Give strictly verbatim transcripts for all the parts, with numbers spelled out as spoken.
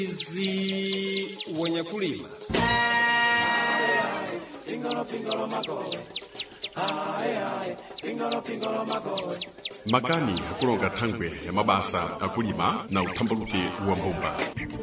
Izi wenye kulima makani akulonga thangwe ya mabasa akulima na uthambaluti wa mbumba.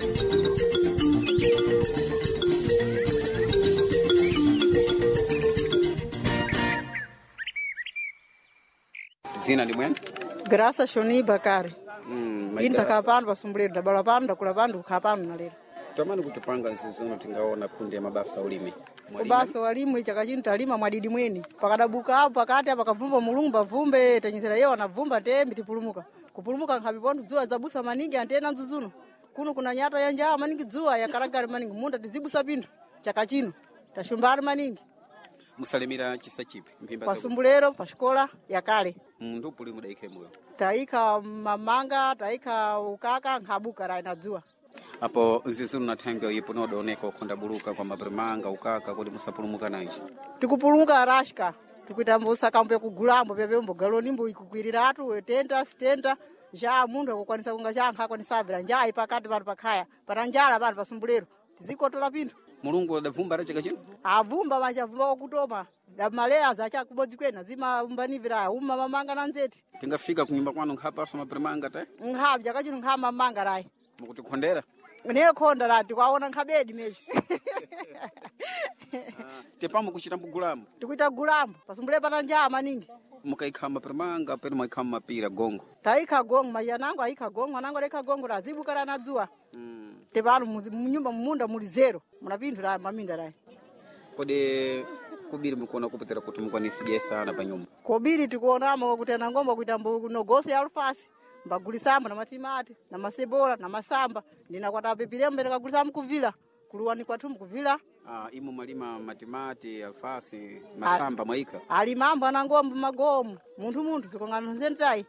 Zina ni mwene? Graça Shoni Bakari. Mm, Inta kapano pasumbuleru dabala pano dakula pano kapano nalero. Tamani kutupanga nsizono tingaona kundi ya mabasa ulimi. Ubasa walimu ichaka chini talima mwadidi mweni. Pakadabuka hapo pakati hapa kavumba mulungu bavumbe tenyezera yewa na vumba tembi tipulumuka. Kupulumuka nkhabipondo zuwa zabusa maningi antena nzuzuno. Kuno kuna nyata ya njaa maningi zuwa ya karagari maningi munda tizibusa pindu. Chaka chino tashumbari maningi. Musalimira chisa chipi mpimba pasumbuleru pashikola ya kale. Mundu puli mudaike moyo. Taika mamanga, taika ukaka nkhabuka rai na zuwa. Apo nzizunu na thangwe yipo nodoneka ukonda buluka kwa mabrimanga ukaka kodi musapulumuka naishi. Tikupulumuka arashika. Tukuitambusa kampe kugulambo pepembo galoni mbo ikukwiratu etenta stenta ja mundu akukwanisa kunga ja nkha kwanisabira njaa ipakati bantu pakhaya patanjala bantu pasumbuleru zikotola pindu. Mulungu davumba rachaka chino? Avumba machavumba kutoma. Da malea zacha kubodzi kwena zima umbanivira uma mamanga na nzeti. Tingafika kunyumba kwanu nkhapa so mabrimanga ta? Nkhabu chaka chino nkha mamanga rai. Mukuti khondera? Ne khonda lati kwaona nkhabedi meji. Ah, tepamu kuchita mbugulambo. Tikuita gulambo pasumbule patanjaa maningi. Mukaikha mabrimanga pena mukaikha mapira gongo. Taika gongo mayanango aika gongo manango leka gongo razibu kana nadzua. Mm. Tepano munyumba mumunda muli zero munapindu la maminda rai. Kodi kubiri mukona kupetera kuti mukwanisiye sana pa nyumba. Kobiri tikuonamo kutena ngomba kuita mnogosi ya alfasi. Mbagulisamba na matimati na masebola na masamba ndina kwata pepirembe mbele kagulisamba kuvila kuluwani kwatu mkuvila. Ah, imo malima matimati alfasi masamba mwaika. Ali mambo anangomba magomu muntu muntu zikongana nzentai.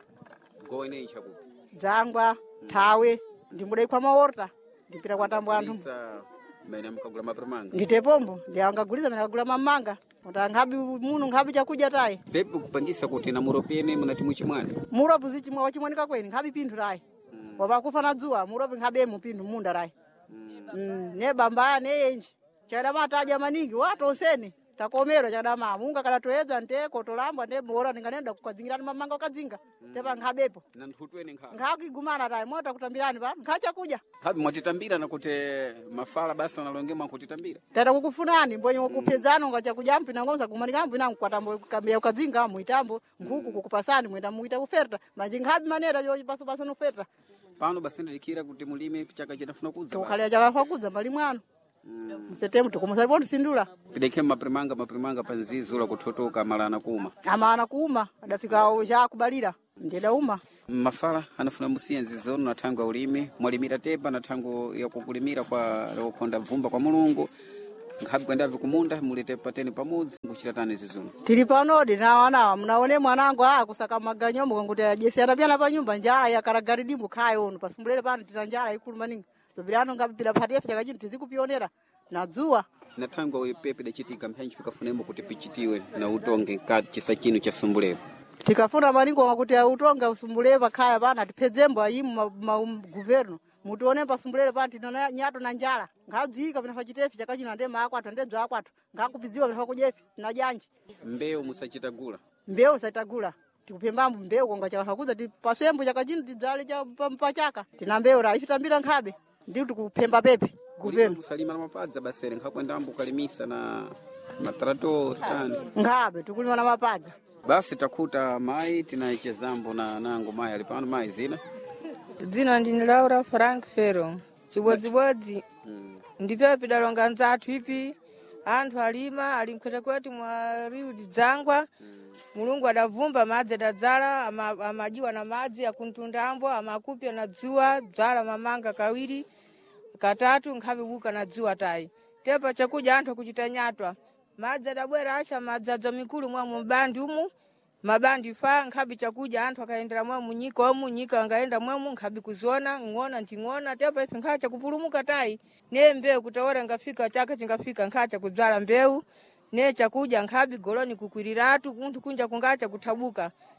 Go ine ichaku. Zangwa tawe ndimudai kwa maorta ndipira kwatambo anthu. Isa mene mukagula maprimanga. Nditepombo ndiangagulisa mekagula mamanga. Ota ngabi munu ngabi chakuja tai. Pepe kupangisa kuti na muropeni munati muchimwana. Muropu zichimwa wachimwanika kweni ngabi pindu rai. Mm. Wabakufa na dzuwa muropu ngabe mu pindu munda rai. Mm. Mm. Ne bamba ne enji. Chada mataja maningi watonseni. Takomero chada mamunga kana toyedza nteko tolamba ne bora ninganenda kukadzingirana mamanga okazinga. Mm. Tepa ngabepo. Na ntutweni nkha. Ngakigumana rai mota kutambirani ba ngacha kuja. Kabi mwatitambira na kuti mafala basa nalongema kutitambira. Tata kukufunani mbonye ukupezana ngacha kujampi na ngonza kumanikambi na kwatambo kambia ukazinga muitambo nguku kukupasani mwenda muita uferta majingabi manera yo paso paso no ferta. Pano basende likira kuti mulime pichaka chinafuna kudza. Tukale cha kudza mbali mwanu. Mm. Msetemu tukumusali bondo sindula. Pideke maprimanga maprimanga panzizo la kutotoka malana kuma. Amana kuma adafika uja kubalira. Ndeda uma. Mafala anafuna musiya nzizono na tango ulimi, mwalimira tepa na tango ya kukulimira kwa lokonda vumba kwa Mulungu. Ngapi kwenda vikumunda mulete pateni pamodzi nguchita tani zizono. Tili panodi na wana mnaone mwanangu ah kusaka maganyombo nguti ajesi anapyana pa nyumba njala ya karagari dimbu kayo ono pasumbulele pano titanjala ikulu maningi. So bilano ngapi pila patia chaka chino tizikupionera na dzuwa. Na tango ipepe de chitika mpyanchu kafunembo kuti pichitiwe na utonge kati chisa chinu cha sumbulele. Tikafuna maningo ngakuti utonga usumbulele pakhaya bana tipezembo ayimu ma governo. Mutuone pasumbulele pano tinona nyato na njala. Ngadzika pina pachitefi chaka chino ndema akwatu ndedzwa akwatu. Ngakupiziwa pina kujefi na janji. Mbeu musachita gula. Mbeu satagula. Tikupembambu mbeu konga cha hakuza tipasembo chaka chino tidzale cha pachaka. Tina mbeu ra ifitambira nkhabe. Ndi tikupemba pepe. Governo musalima na mapadza basere ngakwenda ambu kalimisa na matrato tani. Ngabe tukulima na mapadza. Basi takuta mai tinaichezambo na nango mai alipano mai zina. Zina ndini Laura Frank Fero. Chibodzibodzi. Mm. Ndipe pidalonga nzatu ipi. Anthu alima alimkwete kwetu mwa riudi dzangwa. Mm. Mulungu adavumba madzi adadzala ama, amajiwa na madzi akuntundambo amakupya na dzuwa dzala mamanga kawiri katatu nkhavi buka na dzuwa tai. Tepa chakuja anthu kuchita nyatwa. Madzi adabwera asha madzaza mikulu mwa mbandi umu. Mabandi fa nkhabi chakuja anthu akaendera mwa munyika wa munyika angaenda mwa mu nkhabi kuziona ngona ntingona tepa ipi nkhacha kupulumuka tai. Ne mbeu kutawora ngafika chaka chingafika nkhacha kudzala mbeu. Ne chakuja nkhabi goloni kukwiriratu kuntu kunja kungacha kutabuka.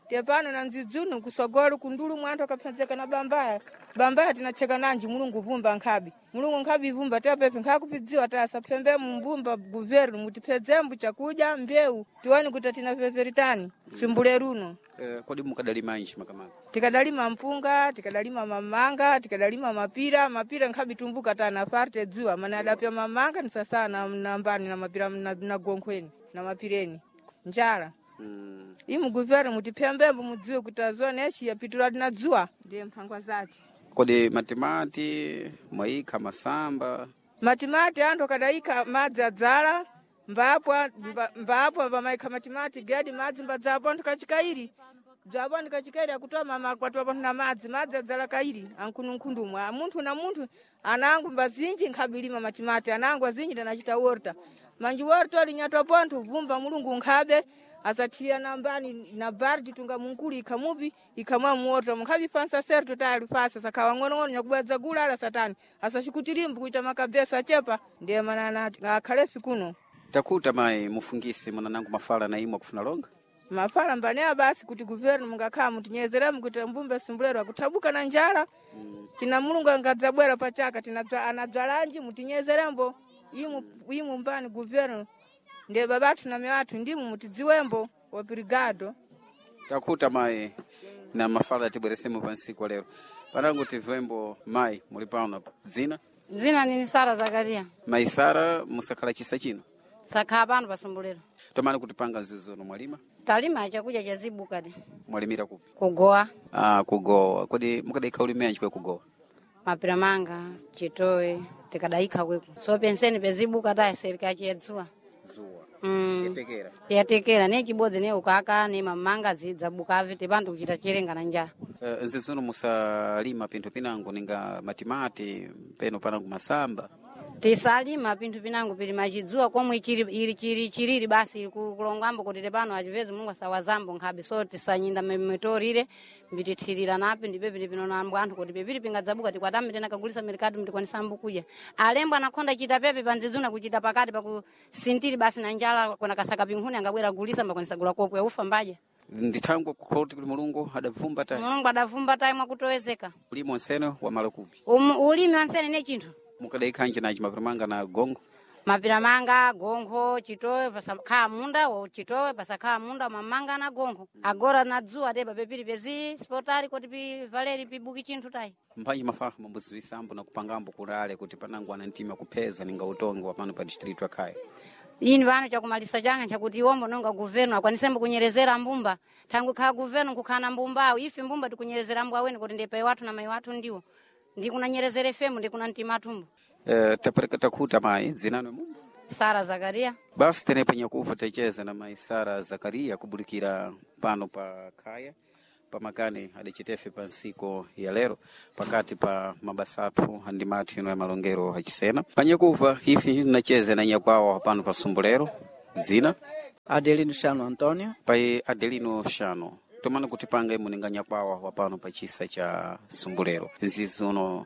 tepano na mzidzunu kusogolo kundulu mwanto akapenzeka na bambaya bambaya tinacheka nanji mulungu vumba nkhabi mulungu nkhabi vumba tepepe nkhakupidziwa tasa pembe mbumba guvernu mutipedzembu chakuja mbeu tiwani kuti tina peperitani simbule runo. Eh, kodi mukadalima anji makamaka? Tikadalima mpunga, tikadalima mamanga, tikadalima mapira, mapira nkhabi tumbuka tana parte dzua mana adapya mamanga ni sasa na nambani na mapira na, na gonkweni na mapireni njala. Mm. Imu guvernu mutipembembu mudziwe kutazwa neshi ya pitura na dzua ndiye mpangwa zati. Kodi matimati mwaika masamba? Matimati ando kadaika madzi adzala mbapwa mbapwa vamaika matimati gadi madzi mbadzapo ndikachikairi dzabo ndikachikairi akutoa mama kwatwa na madzi madzi adzala kairi ankunu nkundumwa muntu na muntu anangu mbazinji nkabilima matimati anangu azinji ndanachita worta manji worta linyatwa pontu vumba mulungu nkhabe asatiria nambani na bardi tunga munkuli ikamubi ikamwa muota mkhabi fansa serto tayari fasa sakawa ngono ngono nyakubadza gula ala satani asashukutirimbu kuita makabesa chepa ndiye manana akhalefi kuno. Takuta mai mufungisi mwanangu mafala na imwa kufuna longa? Mafala mbanea basi kuti guvernu mungakhaa mutinyezeremu kuti mbumbe sumbulero akutabuka na njala. Mm. Tina mulungu angadzabwera pachaka tina anadzwalanji mutinyezerembo imu imu mbani guvernu ndiye babatu na mewatu ndimu mutidziwembo wa brigado. Takuta mai na mafala tibweresemu pansiku leo. Panangu tivembo mai mulipano hapa. Zina? Zina ni Sara Zakaria. Mai Sara musakala chisa chino? Sakha abantu basumbulero. Tomani kutipanga zizono mwalima? Talima chakuja chazibu kadi. Mwalimira kupi? Kugoa. Ah, kugoa. Kodi mukadaika ulimenji kwe kugoa? Mapira manga, chitoe, tikadaika kweku. So penseni pezibu kata serikali yedzua. Zua. Mm. Yatekera. Yatekera ne chibodzi ne ukaka ne mamanga zidzabuka vite bantu kuchita chirenga na njaa. Uh, nzizono musalima pinto pinango ninga matimati peno panangu masamba. Tisalima pintu pinangu pili machidzua komwe chiri iri chiri chiriri basi kulongambo kuti pano achivezi Mungu sawazambo nkhabi so tisanyinda memetorire mbitithirira napi ndipepe pinona ambo anthu kuti pepiri pingadzabuka tikwatambe tena kagulisa merikatu mtikwanisa kuja alembo anakonda chita pepe panzizuna kuchita pakati pakusintiri basi na njala kona kasaka pinkhuni angabwera gulisa mbakwanisa gula kopo ya ufa mbaja. Nditangwa kukoti kuti mulungu adavumba tayi. Mulungu adavumba tayi mwakutowezeka. Ulimi onsene wa malokupi. Um, ulimi wansene ne chinthu. Mukadaika anje nachi mapira manga na gongo? Mapira manga, gongo, chitoe, pasakha munda, wa chitoe, pasakha munda, mamanga na gongo. Agora na dzua deba pepiri pezi, spotari kuti pi valeri pi buki chinthu tayi. Mpanji mafaha mambuzi wisambo na kupangambo kulale kuti panangu anantima kupeza ninga utongo wapano pa district wa Kaya. Ini vano chakumalisa changa chakuti iwombo nonga guvernu akwanisembo kunyerezera mbumba. Tangu kha guvernu kukhana mbumba, ifi mbumba tikunyerezera mbwa weni kuti ndepa watu na mai watu ndiwo. Ndi kunanyerezera femu ndi kunantima tumbo. Eh, tapereka takuta mai zinano mu? Sara Zakaria. Basi tene penye kufa techeza na mai Sara Zakaria kubulikira pano pa Kaya. Pamakani adichitefe pansiko ya lero pakati pa mabasatu handimati ino ya malongero hachisena panye kuva hifi nacheze na nyakwawa hapano pa Sumbulero. Zina? Adelino Shano Antonio. Pai Adelino Shano tomana kutipanga imu ninga nyakwawa hapano pa chisa cha Sumbulero. Nzizuno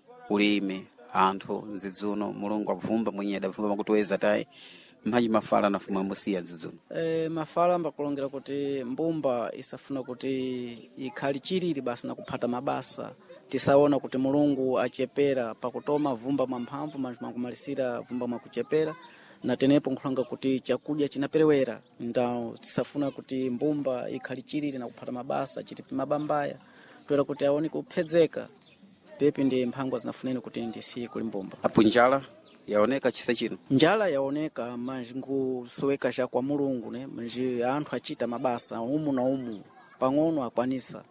ulime anthu nzizuno mulungu avumba mwenye adavumba makutuweza tayi mhaji mafala na fuma musia nzizuno. E, mafala mbakulongera kuti mbumba isafuna kuti ikhali chiriri basi na kuphata mabasa. Tisaona kuti mulungu achepera pakutoma vumba mamphamvu manjumangumalisira vumba makuchepera. Na tenepo nkulanga kuti chakudya chinaperewera. Ndao tisafuna kuti mbumba ikhali chiriri na kuphata mabasa chitipi mabambaya. Tuwela kuti aoni kuphedzeka. Pepe ndiye mphangwa zinafuneni kuti ndisiye kuli mbumba. Apo njala yaoneka chisa chino? Njala yaoneka manji ngusoweka cha kwa mulungu ne manji anthu achita mabasa umu na umu pang'ono akwanisa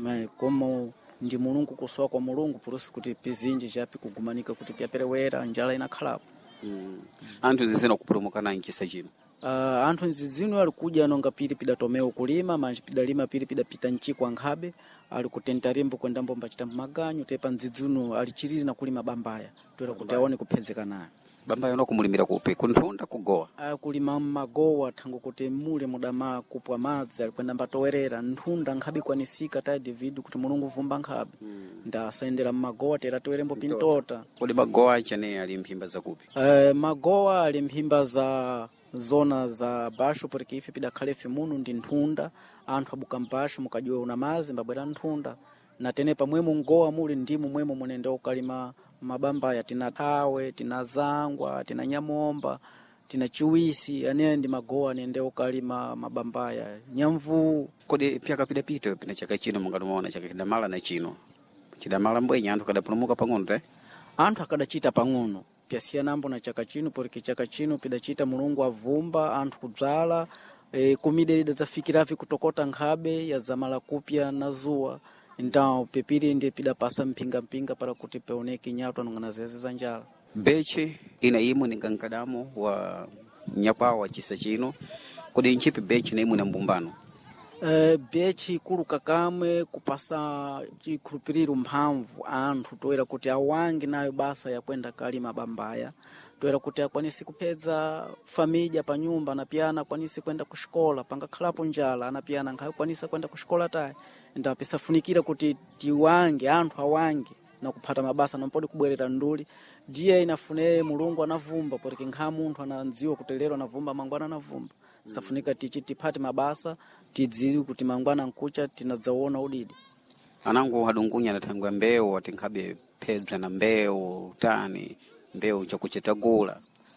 komo ndi mulungu kusowa kwa mulungu purusi kuti pizinji chapi kugumanika kuti pyaperewera njala inakhalapo. Mm. Anthu zizina kupulumuka na chisa chino? Uh, anthu nzizino alikuja nonga pili pidatomeo kulima manji pidalima pili pidapita nchikwa nkhabe alikutentarimbo kwenda mbomba chita maganyu tepa nzizuno alichiriri na kulima bambaya tuwela kuti aone kuphedzeka nayo. Bambaya no kumulimira kupi kunthunda kugoa? Uh, kulima magowa tangu kuti mule mudama kupwa madzi alikwenda mbatowerera nthunda nkhabe kwanisika tayi David kuti mulungu vumba nkhabe. Hmm. Nda asendera magowa tera towerembo pintota. Kodi magowa chane ali mphimba za kupi? Uh, magowa ali mphimba za zona za basho porque ife pidakhalefe muno ndi nthunda anthu abuka mbasho mukajua una mazi mbabwera nthunda na tene pamwemo ngowa muli ndimu mwemo munende ukalima mabamba ya tina tawe tina zangwa tina nyamomba tina chiwisi ane ndi magowa nende ukalima mabamba ya nyamvu kodi pia kapida pito pina chaka chino mungalumaona chaka kidamala na chino chidamala mbwenya anthu kadapulumuka pang'ono te anthu akadachita pang'ono pia siyanambo na chaka chino porque chaka chino pidachita mulungu avumba anthu kudzala e, kumide zafikiravi kutokota nkhabe ya zamala kupya na zuwa então pepiri ndi pidapasa mpinga mpinga para kuti peoneke nyato anongana zeze za njala beche ina imu ni kankadamo wa nyakwawa chisa chino kodi nchipi beche na imu na mbumbano Uh, bechi kulu kakamwe kupasa chikhulupiriro mphamvu anthu toera kuti awange nayo basa ya kwenda kalima bambaya toera kuti akwanisi kupedza família pa nyumba na pia akwanisi kwenda kushikola pangakhalapo njala ana pia angakwanisa kwenda kushikola tayi ndio pisafunikira kuti tiwange anthu awange na kuphata mabasa nompodi kubwerera nduli ndiye inafune mulungu anavumba porque nkha munthu ananziwa kuti lero anavumba mangwana anavumba safunika tichi tipate mabasa tidziwi kuti mangwana nkucha tinadzaona udidi anangu hadungunya natangwa mbeu atinkabe pedra na mbeu tani mbeu chakuchetagula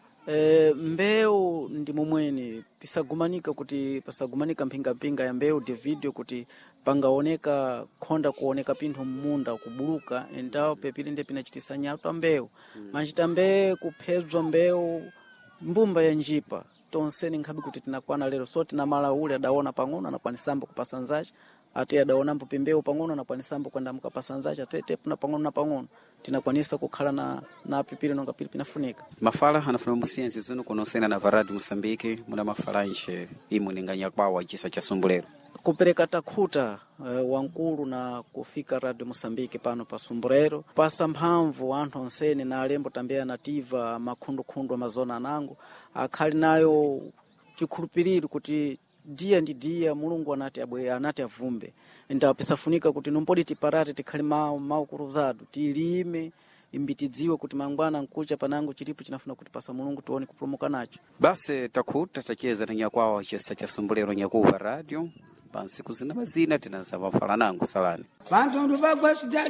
e, mbeu ndi momweni pisagumanika kuti pasagumanika mpinga mpinga ya mbeu di video kuti pangaoneka khonda kuoneka pinthu munda kubuluka endao pepili ndi pinachitisa nyato mbeu hmm. Manchita mbeu kuphedzwa mbeu mbumba ya njipa tonseni nkhabi kuti tinakwana lero so tinamala ule adaona pang'ono anakwanisambo kupasa nzachi ati adaona mpo pembeo pang'ono anakwanisambo kwenda mukapasa nzachi atete na pang'ono na pang'ono tinakwanisa kukhala na na pipili nonga pili pinafunika mafala anafuna musienzi zino kunosena na varadi Mosambiki muna mafalanche imu ninganya kwawa chisa cha Sumbulero kupereka takhuta uh, wankulu na kufika Radio Mosambiki pano pa Sumbulero pasa mphamvu anthu onsene na alembo tambia nativa makhundu-khundu amazona anango akhali nayo chikhulupiriro kuti dia ndi dia mulungu anati abwe anati avumbe ndio pisafunika kuti nompodi tiparate tikhali mawu mawu kuruzadu tilime imbitidziwe kuti mangwana nkucha panango chilipo chinafuna kuti pasa mulungu tuone kupulumuka nacho basi takhuta tacheza na nyakwawa chisa cha Sumbulero nyakuva radio pansi kuzina mazina tinazava falanangu salani vantu ndubagwa